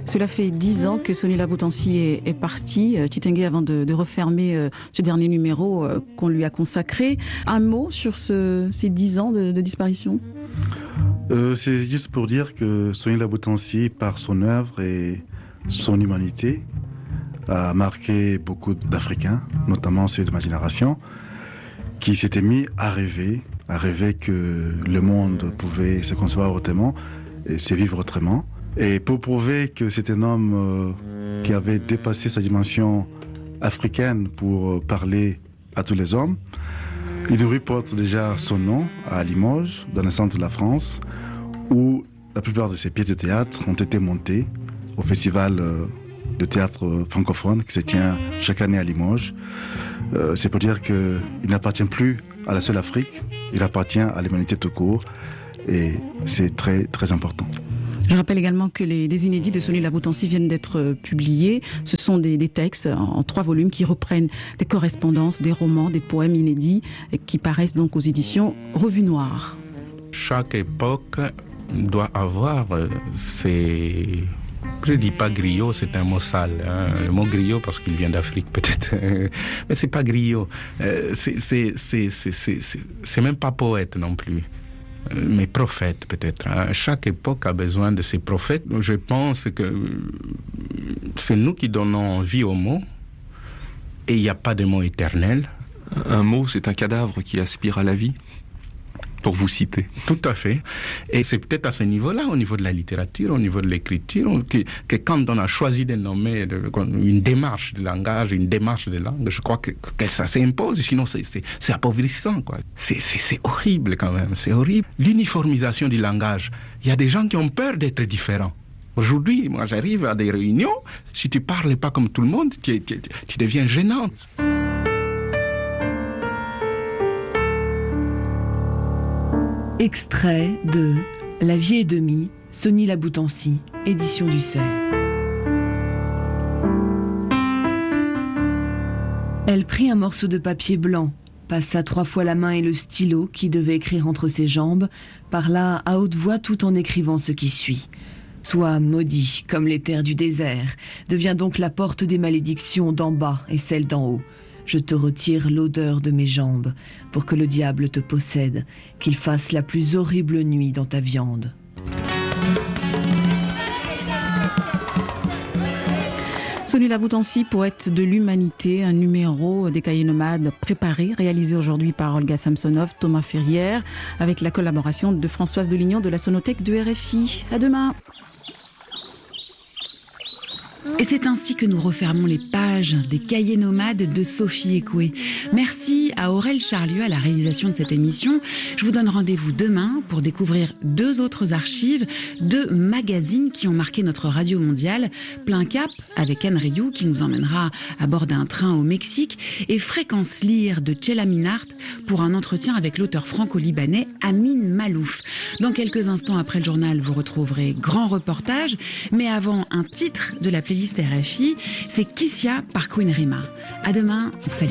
Cela fait 10 ans que Sony Laboutansi est parti. Titengue, avant de refermer ce dernier numéro qu'on lui a consacré. Un mot sur ces 10 ans de disparition? C'est juste pour dire que Sony Laboutansi, par son œuvre et son humanité, a marqué beaucoup d'Africains, notamment ceux de ma génération, qui s'étaient mis à rêver que le monde pouvait se concevoir autrement et se vivre autrement. Et pour prouver que c'est un homme qui avait dépassé sa dimension africaine pour parler à tous les hommes, une rue porte déjà son nom à Limoges, dans le centre de la France, où la plupart de ses pièces de théâtre ont été montées au festival de théâtre francophone qui se tient chaque année à Limoges. C'est pour dire qu'il n'appartient plus à la seule Afrique, il appartient à l'humanité tout court, et c'est très très important. Je rappelle également que des inédits de Sony Laboutansi viennent d'être publiés. Ce sont des textes en 3 volumes qui reprennent des correspondances, des romans, des poèmes inédits qui paraissent donc aux éditions Revue Noire. Chaque époque doit avoir ses... Je ne dis pas griot, c'est un mot sale. Le mot griot parce qu'il vient d'Afrique peut-être, mais c'est pas griot. C'est même pas poète non plus. Mais prophètes peut-être. Chaque époque a besoin de ses prophètes. Je pense que c'est nous qui donnons vie aux mots et il n'y a pas de mot éternel. Un mot, c'est un cadavre qui aspire à la vie, pour vous citer. Tout à fait. Et c'est peut-être à ce niveau-là, au niveau de la littérature, au niveau de l'écriture, que quand on a choisi de nommer une démarche de langage, une démarche de langue, je crois que ça s'impose, sinon c'est appauvrissant, quoi. C'est horrible quand même, c'est horrible. L'uniformisation du langage, il y a des gens qui ont peur d'être différents. Aujourd'hui, moi j'arrive à des réunions, si tu parles pas comme tout le monde, tu deviens gênant. Extrait de La vie et demie, Sony Laboutansi, édition du Seuil. Elle prit un morceau de papier blanc, passa 3 fois la main et le stylo qui devait écrire entre ses jambes, parla à haute voix tout en écrivant ce qui suit. Sois maudit comme les terres du désert, devient donc la porte des malédictions d'en bas et celle d'en haut. Je te retire l'odeur de mes jambes pour que le diable te possède, qu'il fasse la plus horrible nuit dans ta viande. Sony Laboutansi, poète de l'humanité, un numéro des Cahiers Nomades préparé, réalisé aujourd'hui par Olga Samsonov, Thomas Ferrière, avec la collaboration de Françoise Delignon de la Sonothèque de RFI. À demain. Et c'est ainsi que nous refermons les pages des Cahiers Nomades de Sophie Ekoué. Merci à Aurel Charlieu à la réalisation de cette émission. Je vous donne rendez-vous demain pour découvrir 2 autres archives, 2 magazines qui ont marqué notre radio mondiale. Plein Cap avec Anne Rioux qui nous emmènera à bord d'un train au Mexique et Fréquence Lire de Tchela Minart pour un entretien avec l'auteur franco-libanais Amin Malouf. Dans quelques instants après le journal, vous retrouverez Grand Reportage, mais avant un titre de la playlist RFI, c'est Kissia par Queen Rima. À demain, salut.